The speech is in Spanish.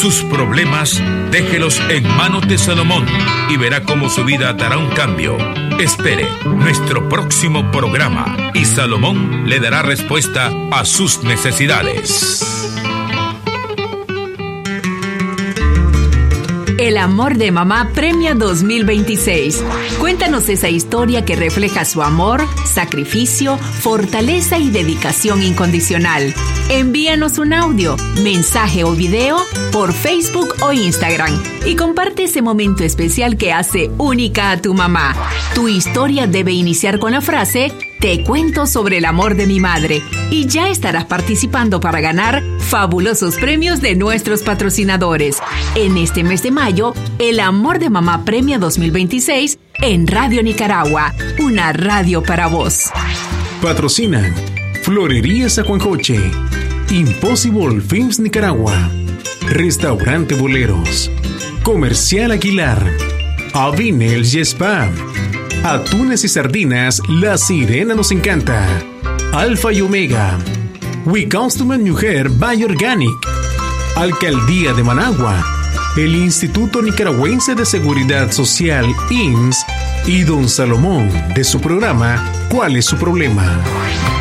Sus problemas, déjelos en manos de Salomón y verá cómo su vida dará un cambio. Espere nuestro próximo programa y Salomón le dará respuesta a sus necesidades. El amor de mamá premia 2026. Cuéntanos esa historia que refleja su amor, sacrificio, fortaleza y dedicación incondicional. Envíanos un audio, mensaje o video por Facebook o Instagram y comparte ese momento especial que hace única a tu mamá. Tu historia debe iniciar con la frase: te cuento sobre el amor de mi madre, y ya estarás participando para ganar fabulosos premios de nuestros patrocinadores. En este mes de mayo, El Amor de Mamá Premia 2026 en Radio Nicaragua, una radio para vos. Patrocinan Florería Zacuancoche, Impossible Films Nicaragua, Restaurante Boleros, Comercial Aguilar, Avinels y Spa, Atunes y Sardinas La Sirena nos encanta, Alfa y Omega, We Customer Mujer by Organic, Alcaldía de Managua, el Instituto Nicaragüense de Seguridad Social INS y Don Salomón de su programa ¿Cuál es su problema?